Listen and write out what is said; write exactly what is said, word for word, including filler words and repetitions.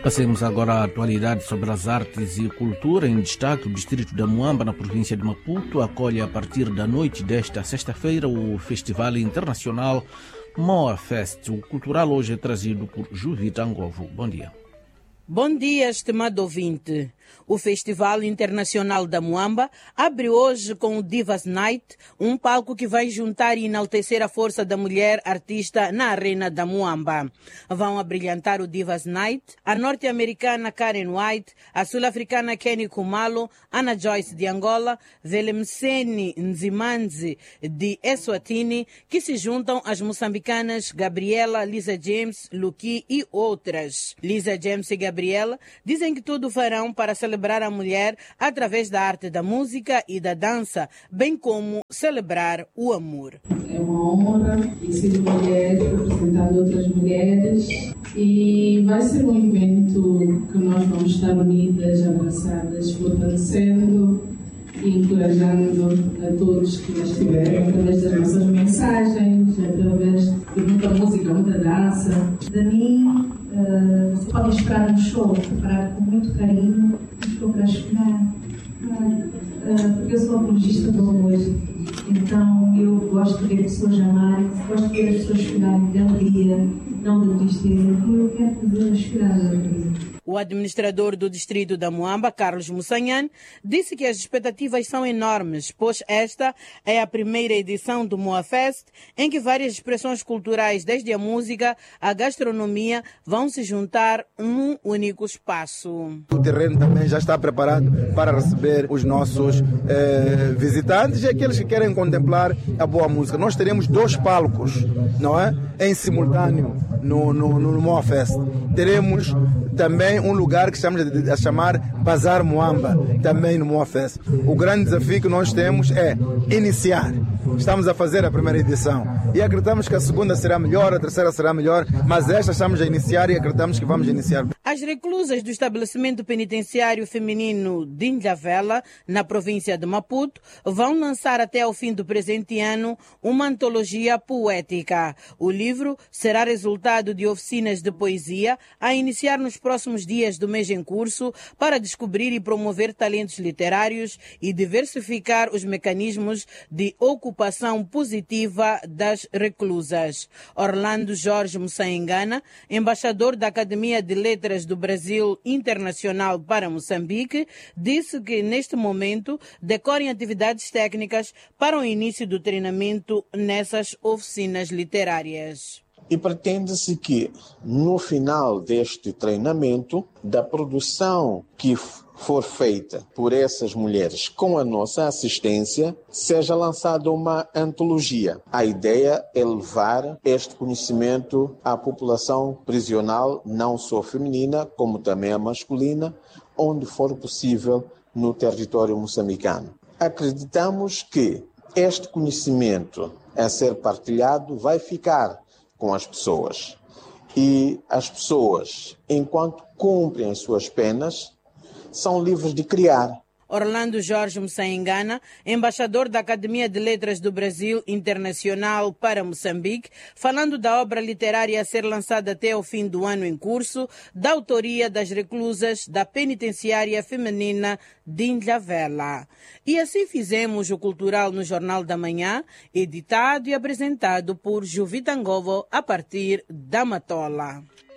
Passemos agora à atualidade sobre as artes e cultura. Em destaque, o distrito da Muamba, na província de Maputo, acolhe a partir da noite desta sexta-feira o Festival Internacional Moa Fest. O cultural hoje é trazido por Juvita Ngovo. Bom dia. Bom dia, estimado ouvinte. O Festival Internacional da Muamba abre hoje com o Divas Night, um palco que vai juntar e enaltecer a força da mulher artista na arena da Muamba. Vão abrilhantar o Divas Night a norte-americana Karen White, a sul-africana Kenny Kumalo, Ana Joyce de Angola, Velemseni Nzimanzi de Eswatini, que se juntam às moçambicanas Gabriela, Lisa James, Luki e outras. Lisa James e Gabriela dizem que tudo farão para celebrar a mulher através da arte da música e da dança, bem como celebrar o amor. É uma honra ter sido mulher, representando outras mulheres, e vai ser um evento que nós vamos estar unidas, abraçadas, fortalecendo e encorajando a todos que lá estiverem, através das nossas mensagens, através de muita música, muita dança. De mim, uh, você pode esperar um show preparado com muito carinho, um show para chorar, uh, porque eu sou apologista do amor. Então eu gosto de ver pessoas amarem, gosto de ver as pessoas chorarem de alegria, não de tristeza, e eu quero fazer chorar de alegria. O administrador do distrito da Muamba, Carlos Mussanhan, disse que as expectativas são enormes, pois esta é a primeira edição do Moa Fest, em que várias expressões culturais, desde a música à gastronomia, vão se juntar num único espaço. O terreno também já está preparado para receber os nossos eh, visitantes e aqueles que querem contemplar a boa música. Nós teremos dois palcos, não é? Em simultâneo no, no, no Moa Fest. Teremos também um lugar que estamos a chamar Bazar Muamba, também no Moa Fest. O grande desafio que nós temos é iniciar. Estamos a fazer a primeira edição e acreditamos que a segunda será melhor, a terceira será melhor, mas esta estamos a iniciar e acreditamos que vamos iniciar. As reclusas do estabelecimento penitenciário feminino de Inhavela, na província de Maputo, vão lançar até ao fim do presente ano uma antologia poética. O livro será resultado de oficinas de poesia a iniciar nos próximos dias do mês em curso para descobrir e promover talentos literários e diversificar os mecanismos de ocupação positiva das reclusas. Orlando Jorge Mussaengana, embaixador da Academia de Letras do Brasil Internacional para Moçambique, disse que neste momento decorrem atividades técnicas para o início do treinamento nessas oficinas literárias. E pretende-se que, no final deste treinamento, da produção que for feita por essas mulheres com a nossa assistência, seja lançada uma antologia. A ideia é levar este conhecimento à população prisional, não só feminina, como também a masculina, onde for possível no território moçambicano. Acreditamos que este conhecimento a ser partilhado vai ficar com as pessoas. E as pessoas, enquanto cumprem as suas penas, são livres de criar. Orlando Jorge Mussaengana, embaixador da Academia de Letras do Brasil Internacional para Moçambique, falando da obra literária a ser lançada até ao fim do ano em curso, da autoria das reclusas da penitenciária feminina de Inhavela. E assim fizemos o Cultural no Jornal da Manhã, editado e apresentado por Juvita Ngovo a partir da Matola.